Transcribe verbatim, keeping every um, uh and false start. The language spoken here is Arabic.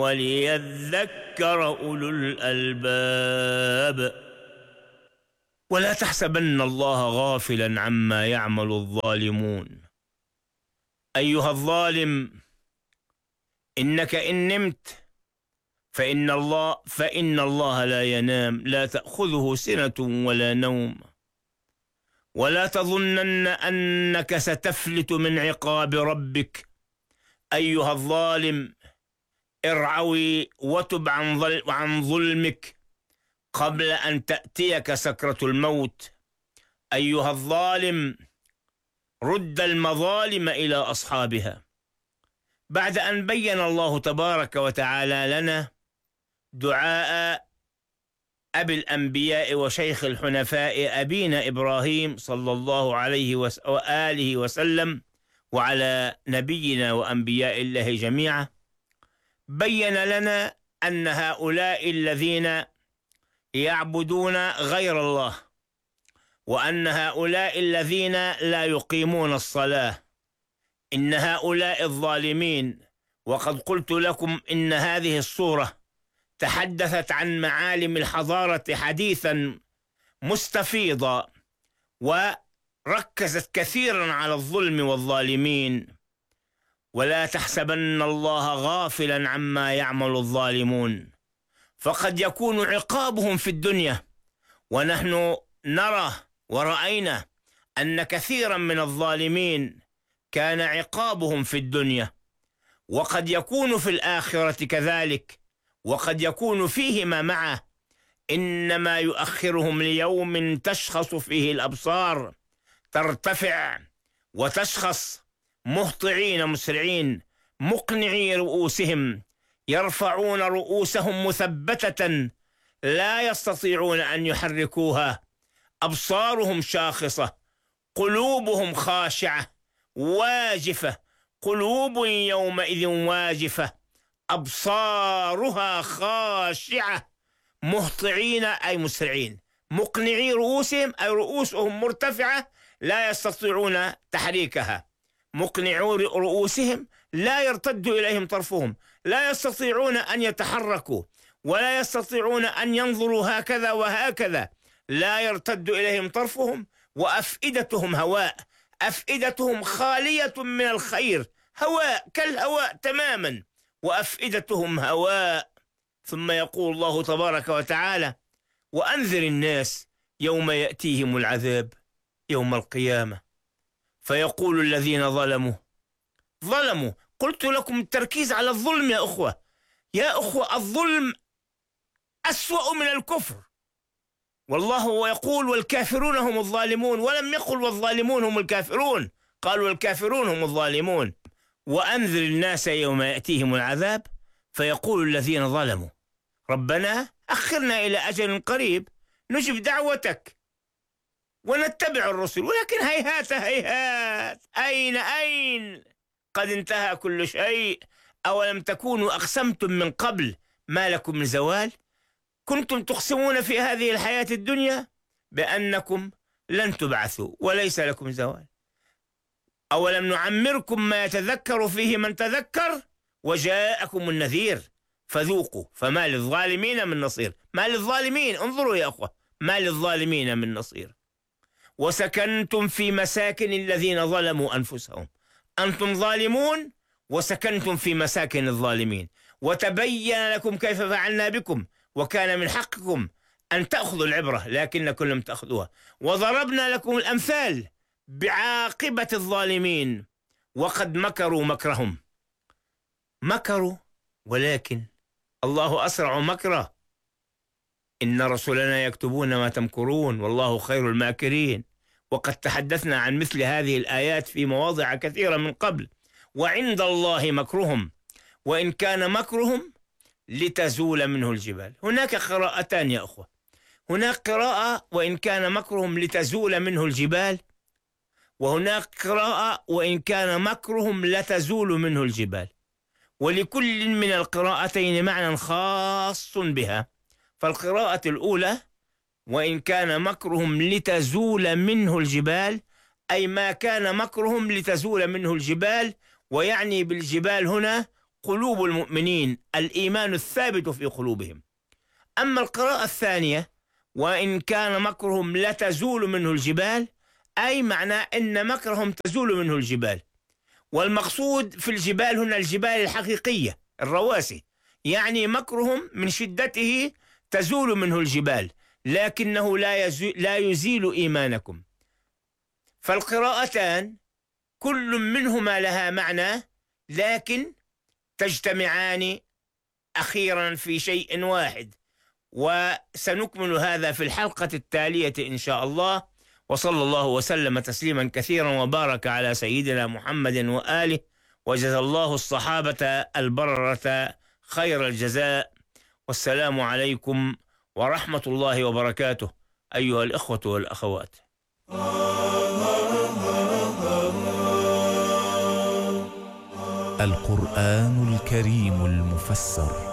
وليذكر أولو الألباب. ولا تحسبن الله غافلا عما يعمل الظالمون. أيها الظالم، إنك إن نمت فإن الله فإن الله لا ينام، لا تأخذه سنة ولا نوم. ولا تظنن أنك ستفلت من عقاب ربك. أيها الظالم، ارعوي وتب عن ظلمك قبل أن تأتيك سكرة الموت. أيها الظالم، رد المظالم إلى أصحابها. بعد أن بين الله تبارك وتعالى لنا دعاء أبي الأنبياء وشيخ الحنفاء أبينا إبراهيم صلى الله عليه وآله وسلم وعلى نبينا وأنبياء الله جميعا، بين لنا أن هؤلاء الذين يعبدون غير الله، وأن هؤلاء الذين لا يقيمون الصلاة، إن هؤلاء الظالمين. وقد قلت لكم إن هذه الصورة تحدثت عن معالم الحضارة حديثا مستفيضة، وركزت كثيرا على الظلم والظالمين. ولا تحسبن الله غافلا عما يعمل الظالمون، فقد يكون عقابهم في الدنيا. ونحن نرى ورأينا أن كثيرا من الظالمين كان عقابهم في الدنيا، وقد يكون في الآخرة كذلك، وقد يكون فيهما معه، إنما يؤخرهم ليوم تشخص فيه الأبصار، ترتفع وتشخص مهطعين مسرعين مقنعي رؤوسهم، يرفعون رؤوسهم مثبتة لا يستطيعون أن يحركوها، أبصارهم شاخصة، قلوبهم خاشعة واجفة، قلوب يومئذ واجفة أبصارها خاشعة، مهطعين أي مسرعين، مقنعي رؤوسهم أي رؤوسهم مرتفعة لا يستطيعون تحريكها، مقنعو رؤوسهم لا يرتد إليهم طرفهم، لا يستطيعون أن يتحركوا ولا يستطيعون أن ينظروا هكذا وهكذا، لا يرتد إليهم طرفهم، وأفئدتهم هواء، أفئدتهم خالية من الخير، هواء كالهواء تماما، وأفئدتهم هواء. ثم يقول الله تبارك وتعالى: وأنذر الناس يوم يأتيهم العذاب يوم القيامة فيقول الذين ظلموا ظلموا قلت لكم التركيز على الظلم يا أخوة، يا أخوة الظلم أسوأ من الكفر. والله يقول: والكافرون هم الظالمون، ولم يقل والظالمون هم الكافرون، قال والكافرون هم الظالمون. وأنذر الناس يوم يأتيهم العذاب فيقول الذين ظلموا ربنا أخرنا إلى أجل قريب نجب دعوتك ونتبع الرسل، ولكن هيهات هيهات، أين أين قد انتهى كل شيء. أولم تكونوا أقسمتم من قبل ما لكم من زوال؟ كنتم تقسمون في هذه الحياة الدنيا بأنكم لن تبعثوا وليس لكم زوال. أولم نعمركم ما يتذكر فيه من تذكر وجاءكم النذير فذوقوا فما للظالمين من نصير. ما للظالمين، انظروا يا أخوة، ما للظالمين من نصير. وسكنتم في مساكن الذين ظلموا أنفسهم، أنتم ظالمون وسكنتم في مساكن الظالمين، وتبين لكم كيف فعلنا بكم، وكان من حقكم أن تأخذوا العبرة لكنكم لم تأخذوها، وضربنا لكم الأمثال بعاقبة الظالمين وقد مكروا مكرهم. مكروا ولكن الله أسرع مكره، إن رسلنا يكتبون ما تمكرون والله خير الماكرين. وقد تحدثنا عن مثل هذه الآيات في مواضع كثيرة من قبل. وعند الله مكرهم وإن كان مكرهم لتزول منه الجبال. هناك قراءتان يا أخوة، هناك قراءة وإن كان مكرهم لتزول منه الجبال، وهناك قراءة وإن كان مكرهم لتزول منه الجبال، ولكل من القراءتين معنى خاص بها. فالقراءة الأولى وإن كان مكرهم لتزول منه الجبال، أي ما كان مكرهم لتزول منه الجبال، ويعني بالجبال هنا قلوب المؤمنين، الإيمان الثابت في قلوبهم. أما القراءة الثانية: وإن كان مكرهم لتزول منه الجبال، أي معنى أن مكرهم تزول منه الجبال. والمقصود في الجبال هنا الجبال الحقيقية الرواسي، يعني مكرهم من شدته تزول منه الجبال، لكنه لا يزيل, لا يزيل إيمانكم. فالقراءتان كل منهما لها معنى، لكن تجتمعان أخيرا في شيء واحد. وسنكمل هذا في الحلقة التالية إن شاء الله. وصلى الله وسلم تسليما كثيرا وبارك على سيدنا محمد وآله، وجزى الله الصحابة البررة خير الجزاء. والسلام عليكم ورحمة الله وبركاته أيها الإخوة والأخوات. القرآن الكريم المفسر